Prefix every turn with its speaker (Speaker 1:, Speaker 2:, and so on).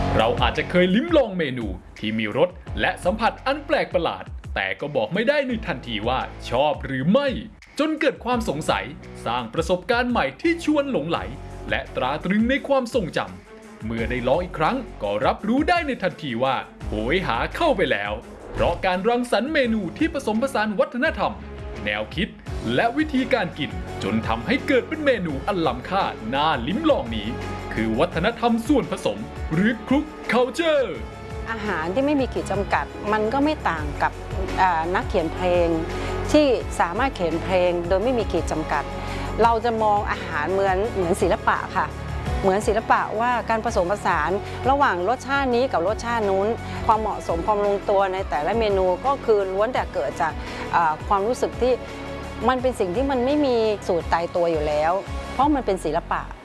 Speaker 1: เราอาจจะเคยลิ้มลองเมนูที่มีรสและสัมผัสอันแปลกประหลาดแต่ก็บอกไม่ได้ในทันทีว่าชอบหรือไม่จนเกิดความสงสัยสร้างประสบการณ์ใหม่ที่ชวนหลงไหลและตราตรึงในความทรงจำเมื่อได้ลองอีกครั้งก็รับรู้ได้ในทันทีว่าโหยหาเข้าไปแล้วเพราะการรังสรรค์เมนูที่ผสมผสานวัฒนธรรมแนวคิดและวิธีการกินจนทำให้เกิดเป็นเมนูอันล้ำค่าน่าลิ้มลองนี้คือวัฒนธรรมส่วนผสมหรือคลุก culture
Speaker 2: อาหารที่ไม่มีขีดจำกัดมันก็ไม่ต่างกับนักเขียนเพลงที่สามารถเขียนเพลงโดยไม่มีขีดจำกัดเราจะมองอาหารเหมือนศิลปะค่ะเหมือนศิลปะว่าการผสมผสานระหว่างรสชาตินี้กับรสชาตินู้นความเหมาะสมความลงตัวในแต่ละเมนูก็คือล้วนแต่เกิดจากความรู้สึกที่มันเป็นสิ่งที่มันไม่มีสูตรตายตัวอยู่แล้วเพราะมันเป็นศิลปะ